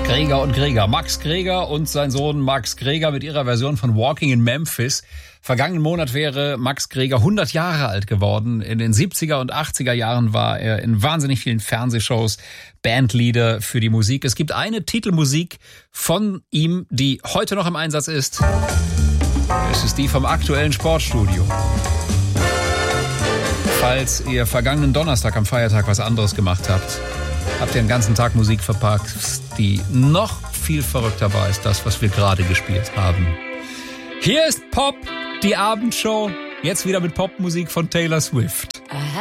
Greger und Greger. Max Greger und sein Sohn Max Greger mit ihrer Version von Walking in Memphis. Vergangenen Monat wäre Max Greger 100 Jahre alt geworden. In den 70er und 80er Jahren war er in wahnsinnig vielen Fernsehshows Bandleader für die Musik. Es gibt eine Titelmusik von ihm, die heute noch im Einsatz ist. Es ist die vom aktuellen Sportstudio. Falls ihr vergangenen Donnerstag am Feiertag was anderes gemacht habt, habt ihr den ganzen Tag Musik verpackt, die noch viel verrückter war als das, was wir gerade gespielt haben. Hier ist Pop, die Abendshow, jetzt wieder mit Popmusik von Taylor Swift.